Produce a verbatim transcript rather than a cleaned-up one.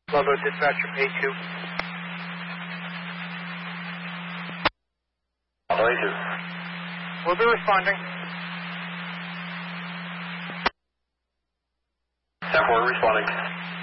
Lobo Dispatcher A two. A two. We'll be responding. ten four responding.